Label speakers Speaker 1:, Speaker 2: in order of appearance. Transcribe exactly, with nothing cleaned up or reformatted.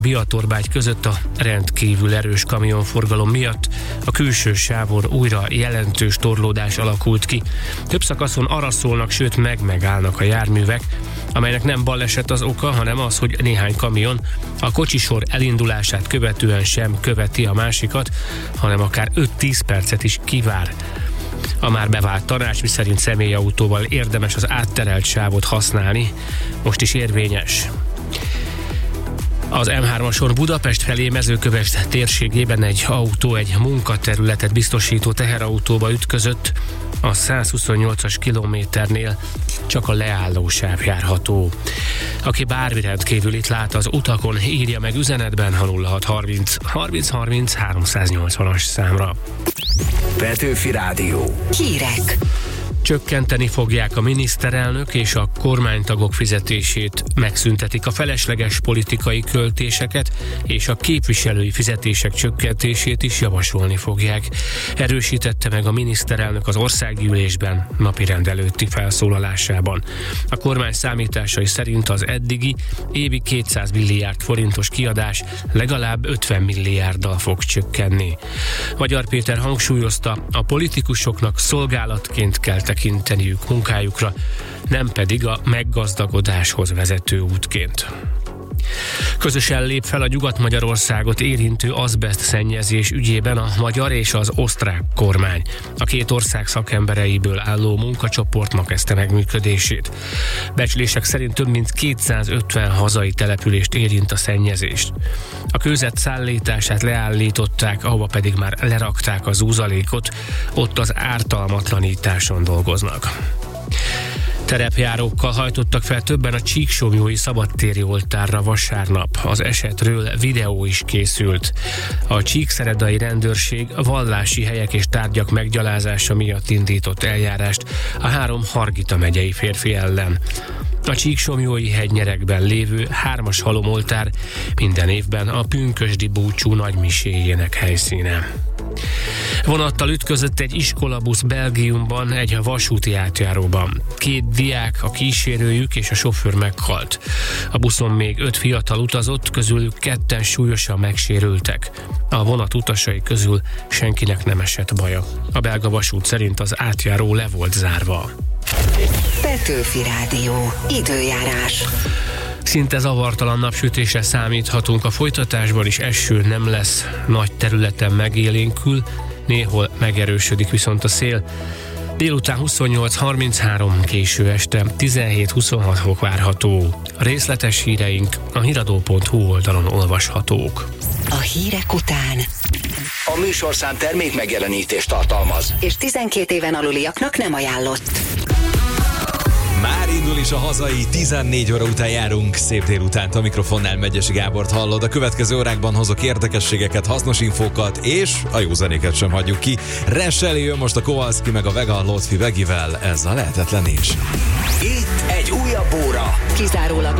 Speaker 1: Biatorbágy között a rendkívül erős kamionforgalom miatt a külső sávon újra jelentős torlódás alakult ki. Több szakaszon arra szólnak, sőt meg-megállnak a járművek, amelynek nem baleset az oka, hanem az, hogy néhány kamion a kocsisor elindulását követően sem követi a másikat, hanem akár öt-tíz percet is kivár. A már bevált tanács, miszerint személyautóval érdemes az átterelt sávot használni, most is érvényes. Az em hármason Budapest felé Mezőkövesd térségében egy autó egy munkaterületet biztosító teherautóba ütközött, a százhuszonnyolcas kilométernél csak a leállósáv járható. Aki bármi rendkívülit lát az utakon, írja meg üzenetben a nulla hat harminc harminc harminc háromszáznyolcvanas számra.
Speaker 2: Petőfi Rádió.
Speaker 3: Hírek.
Speaker 1: Csökkenteni fogják a miniszterelnök és a kormánytagok fizetését, megszüntetik a felesleges politikai költéseket, és a képviselői fizetések csökkentését is javasolni fogják. Erősítette meg a miniszterelnök az országgyűlésben napirend előtti felszólalásában. A kormány számításai szerint az eddigi évi kétszáz milliárd forintos kiadás legalább ötven milliárddal fog csökkenni. Magyar Péter hangsúlyozta, a politikusoknak szolgálatként kell tekinteniük munkájukra, nem pedig a meggazdagodáshoz vezető útként. Közösen lép fel a Nyugat-Magyarországot érintő azbeszt szennyezés ügyében a magyar és az osztrák kormány. A két ország szakembereiből álló munkacsoport ma kezdte meg működését. Becslések szerint több mint kétszázötven hazai települést érint a szennyezést. A kőzet szállítását leállították, ahova pedig már lerakták az úzalékot, ott az ártalmatlanításon dolgoznak. Terepjárókkal hajtottak fel többen a Csíksomlyói szabadtéri oltárra vasárnap. Az esetről videó is készült. A csíkszeredai rendőrség vallási helyek és tárgyak meggyalázása miatt indított eljárást a három Hargita megyei férfi ellen. A Csíksomlyói hegynyerekben lévő hármas halomoltár minden évben a pünkösdi búcsú nagymiséjének helyszíne. Vonattal ütközött egy iskolabusz Belgiumban egy vasúti átjáróban. Két diák, a kísérőjük és a sofőr meghalt. A buszon még öt fiatal utazott, közülük ketten súlyosan megsérültek. A vonat utasai közül senkinek nem esett baja. A belga vasút szerint az átjáró le volt zárva.
Speaker 3: Petőfi Rádió. Időjárás.
Speaker 1: Szinte zavartalan napsütésre számíthatunk, a folytatásban is eső nem lesz, nagy területen megélénkül, néhol megerősödik viszont a szél. Délután huszonnyolc harminchárom, késő este tizenhét huszonhat fok várható. A részletes híreink a híradó pont hu oldalon olvashatók.
Speaker 3: A hírek után
Speaker 2: A műsorszám termék megjelenítést tartalmaz,
Speaker 3: és tizenkét éven aluliaknak nem ajánlott.
Speaker 4: Már indul is a hazai, tizennégy óra után járunk, szép délutánt. A mikrofonnál Megyesi Gábort hallod. A következő órákban hozok érdekességeket, hasznos infókat, és a jó zenéket sem hagyjuk ki. Reselé jön most a Kowalski meg a Vega Lotfi Vegivel, ez a lehetetlen nincs.
Speaker 2: itt egy újabb óra.
Speaker 3: Kizárólag